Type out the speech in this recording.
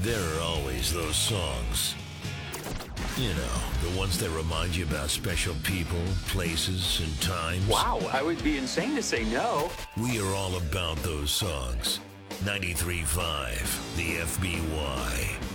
There are always those songs. You know, the ones that remind you about special people, places, and times. Wow, I would be insane to say no. We are all about those songs. 93.5, the FBY.